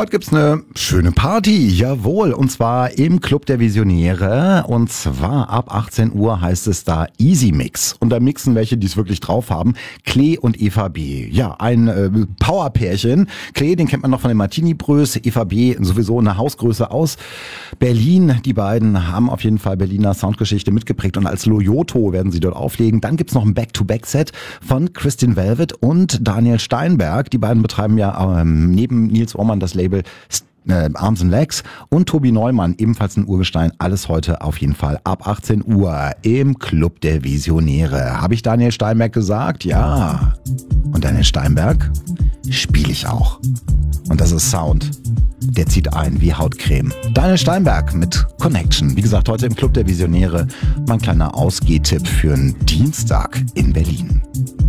Heute gibt's eine schöne Party, jawohl, und zwar im Club der Visionäre, und zwar ab 18 Uhr heißt es da Easy Mix. Und da mixen welche, die es wirklich drauf haben, Klee und Eva B. Ja, ein Powerpärchen. Klee, den kennt man noch von den Martini-Brös, Eva B. sowieso eine Hausgröße aus Berlin. Die beiden haben auf jeden Fall Berliner Soundgeschichte mitgeprägt und als Loyoto werden sie dort auflegen. Dann gibt's noch ein Back-to-Back-Set von Kristin Velvet und Daniel Steinberg. Die beiden betreiben ja neben Nils Ohrmann das Label Arms and Legs und Tobi Neumann, ebenfalls ein Urgestein. Alles heute auf jeden Fall ab 18 Uhr im Club der Visionäre. Habe ich Daniel Steinberg gesagt? Ja. Und Daniel Steinberg spiele ich auch. Und das ist Sound. Der zieht ein wie Hautcreme. Daniel Steinberg mit Connection. Wie gesagt, heute im Club der Visionäre. Mein kleiner Ausgehtipp für einen Dienstag in Berlin.